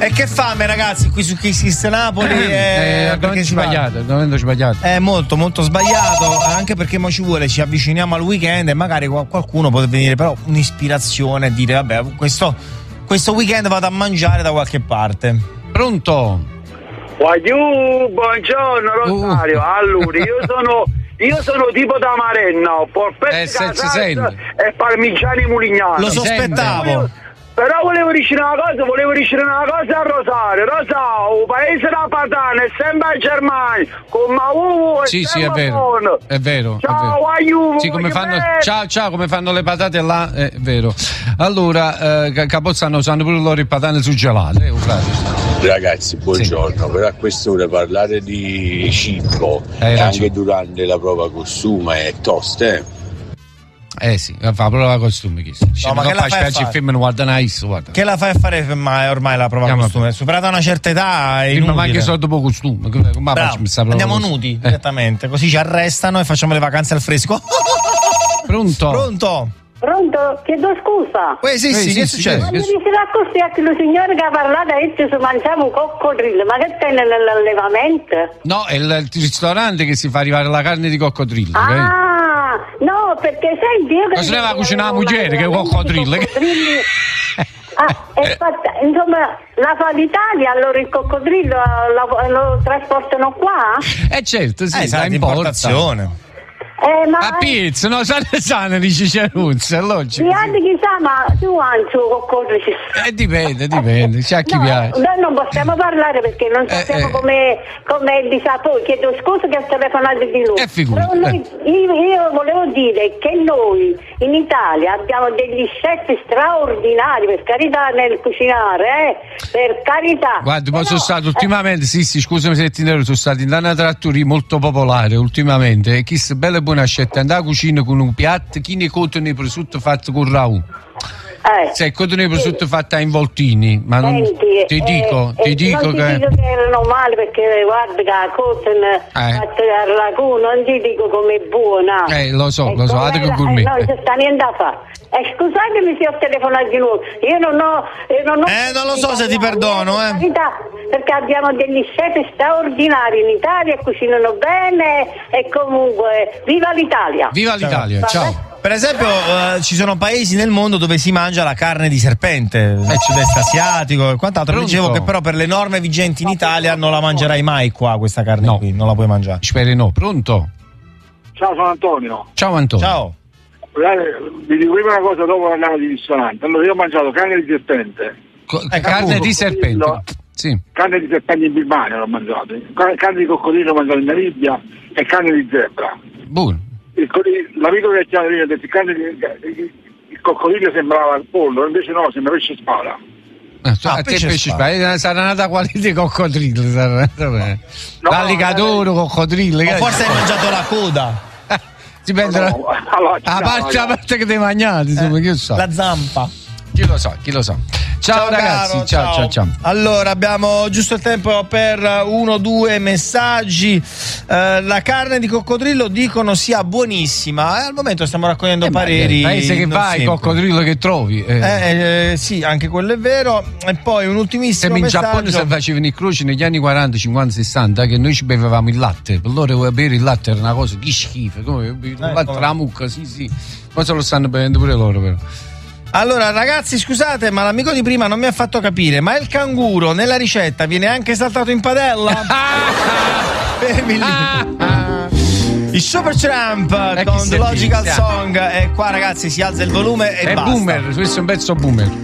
E che fame, ragazzi, qui su Kiss Napoli è sbagliato. È molto molto sbagliato, anche perché mo ci avviciniamo al weekend e magari qualcuno può venire però un'ispirazione e dire vabbè, questo weekend vado a mangiare da qualche parte. Pronto? Buongiorno Rosario. Allora, io sono tipo da Marenno, polpette e parmigiani mulignani. Lo sospettavo. Però volevo dire una cosa a Rosario. Rosario, paese della patana è sempre a Germania, con Mauvo e sì, è vero. È vero. Ciao, aiuto. Sì, come fanno le patate là, è vero. Allora, Capozzano sanno pure loro i patane suggelate, Ragazzi, buongiorno. Sì. Però a quest'ora parlare di cibo anche durante la prova costume è tosta, sì, fa prova costume. No, ma che la fai a fare? Il film non guarda guarda. Che la fai a fare ormai la prova costume? Superata una certa età è inutile. Ma anche solo dopo costume. Andiamo nudi direttamente, così ci arrestano e facciamo le vacanze al fresco. Pronto? Pronto? Chiedo scusa. Sì, che succede? Quando mi si raccosti anche il signore che ha parlato adesso se mangiamo un coccodrillo, ma che stai nell'allevamento? No, è il ristorante che si fa arrivare la carne di coccodrillo. No, perché senti io che... Ma se ne va a cucinare la moglie che è coccodrillo. Insomma, la fa l'Italia, allora il coccodrillo lo trasportano qua? Certo, sì, la importazione. Ma pizza, no, sana dice Ceruzza, è logico. Chissà, ma tu hai il suo coccodrillo? Dipende, c'è a chi piace. Noi non possiamo parlare perché non sappiamo come è di sapore. Chiedo scusa che ho telefonato di lui. Però io volevo dire che noi in Italia abbiamo degli chef straordinari, per carità, nel cucinare, per carità. Guarda, ma sono stato ultimamente, sì, scusami se ti interrompo, sono stato in una trattoria molto popolare ultimamente, e chi se belle buona scelta andare a cucina con un piatto, chi ne conta nei prosciutto fatto con ragù. Se conta nei prosciutto fatta in voltini, ma non ti dico non che dico che erano male perché guarda che la cosa fatta al ragù, non ti dico com'è buona. Lo so, altro che gourmet. No, non sta niente da fare. Scusatemi se ho telefonato di nuovo. Io non lo so se ti perdono, perché abbiamo degli chef straordinari in Italia, cucinano bene e comunque viva l'Italia. Viva l'Italia, ciao. Per esempio ci sono paesi nel mondo dove si mangia la carne di serpente, il sud-est asiatico e quant'altro. Dicevo che però per le norme vigenti in Italia non la mangerai mai qua questa carne qui, non la puoi mangiare. Speri no. Pronto? Ciao, sono Antonio. Ciao Antonio. Ciao. Vi dico prima una cosa, dopo parliamo di ristorante. Allora, io ho mangiato carne di serpente. Carne di serpente? Sì. Carne di serpente in Birmania l'ho mangiato. Carne di coccodrillo l'ho mangiato in Namibia e carne di zebra. Buono. L'amico che chiama prima ha detto il coccodrillo sembrava il pollo, invece no, sembra pesce spada. Pesce spada sarà nata qualità di coccodrillo, l'alligatore, coccodrillo. O forse hai mangiato la coda. Dipende la parte che ti mangiate, insomma, che so. La zampa. Chi lo sa. Ciao ragazzi, ciao. Allora, abbiamo giusto il tempo per 1-2 messaggi. La carne di coccodrillo dicono sia buonissima. Al momento stiamo raccogliendo pareri. Paese che vai, il coccodrillo che trovi. Sì, anche quello è vero. E poi un ultimissimo messaggio. In Giappone si facevano i croci negli anni 40, 50, 60, che noi ci bevevamo il latte. Per loro bere il latte era una cosa che schifo. Come il latte la mucca, sì. Ma se lo stanno bevendo pure loro, però. Allora ragazzi, scusate, ma l'amico di prima non mi ha fatto capire, ma il canguro nella ricetta viene anche saltato in padella? Fermi lì. Il Supertramp con The Logical Song, e qua ragazzi si alza il volume e basta. Boomer, questo è un pezzo boomer.